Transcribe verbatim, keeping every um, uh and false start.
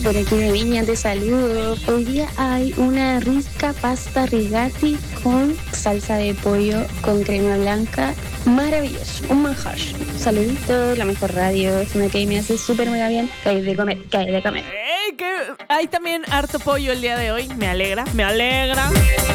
por aquí de Viña, te saludo. Hoy día hay una rica pasta rigati con salsa de pollo con crema blanca. Maravilloso, un manjar. Saluditos, la mejor radio, es una que me hace súper mega bien. Que hay de comer, que hay de comer. ¡Ey! Que hay también harto pollo el día de hoy. Me alegra, me alegra.